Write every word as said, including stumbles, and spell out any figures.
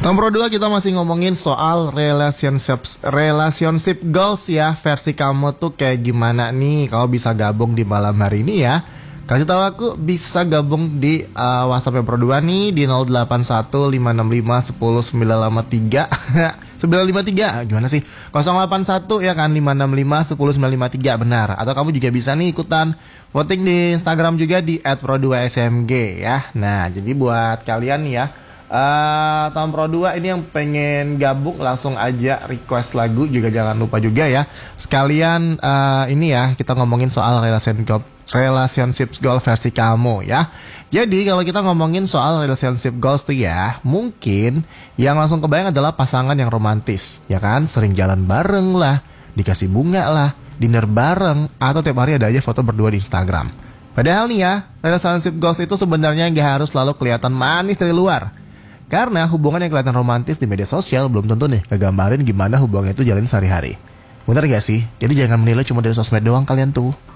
Nomor dua, kita masih ngomongin soal relationship relationship goals ya. Versi kamu tuh kayak gimana nih? Kalau bisa gabung di malam hari ini ya. Kasih tahu aku, bisa gabung di uh, WhatsApp Pro dua nih di nol delapan satu lima enam lima satu nol sembilan lima tiga sembilan lima tiga. Gimana sih? nol delapan satu ya kan, lima enam lima satu nol sembilan lima tiga, benar. Atau kamu juga bisa nih ikutan voting di Instagram juga di et pro dua s m g ya. Nah, jadi buat kalian nih ya, Uh, tahun Pro dua ini yang pengen gabung, langsung aja request lagu, juga jangan lupa juga ya sekalian uh, ini ya, kita ngomongin soal relationship relationship goal versi kamu ya. Jadi kalau kita ngomongin soal relationship goals tuh ya, mungkin yang langsung kebayang adalah pasangan yang romantis ya kan, sering jalan bareng lah, dikasih bunga lah, dinner bareng, atau tiap hari ada aja foto berdua di Instagram. Padahal nih ya, relationship goals itu sebenarnya nggak harus selalu kelihatan manis dari luar. Karena hubungan yang kelihatan romantis di media sosial belum tentu nih kegambarin gimana hubungan itu jalan sehari-hari. Bener gak sih? Jadi jangan menilai cuma dari sosmed doang kalian tuh.